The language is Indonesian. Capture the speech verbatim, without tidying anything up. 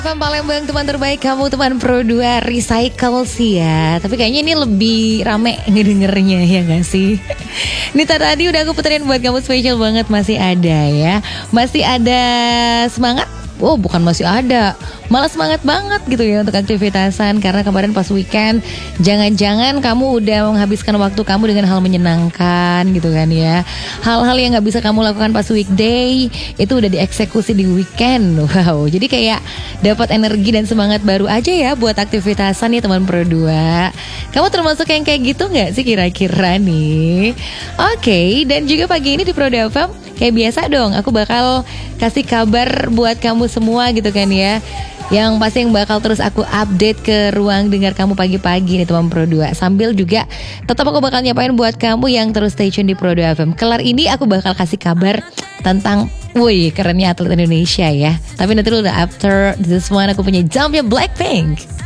Fan Palembang, teman terbaik kamu, teman Pro dua Recycle sih ya. Tapi kayaknya ini lebih rame ngedengernya ya gak sih? Nita tadi udah aku puterin buat kamu, spesial banget. Masih ada ya, masih ada semangat. Oh bukan masih ada, malah semangat banget gitu ya untuk aktivitasan. Karena kemarin pas weekend, jangan-jangan kamu udah menghabiskan waktu kamu dengan hal menyenangkan gitu kan ya. Hal-hal yang gak bisa kamu lakukan pas weekday, itu udah dieksekusi di weekend. Wow, jadi kayak dapat energi dan semangat baru aja ya buat aktivitasan ya teman Pro dua. Kamu termasuk yang kayak gitu gak sih kira-kira nih? Oke, okay, dan juga pagi ini di Pro dua F M kayak biasa dong, aku bakal kasih kabar buat kamu semua gitu kan ya. Yang pasti yang bakal terus aku update ke ruang dengar kamu pagi-pagi nih teman Pro dua. Sambil juga tetap aku bakal nyapain buat kamu yang terus stay tune di Pro dua F M. Kelar ini aku bakal kasih kabar tentang wih kerennya atlet Indonesia ya. Tapi nanti udah after this one aku punya jumpnya Blackpink.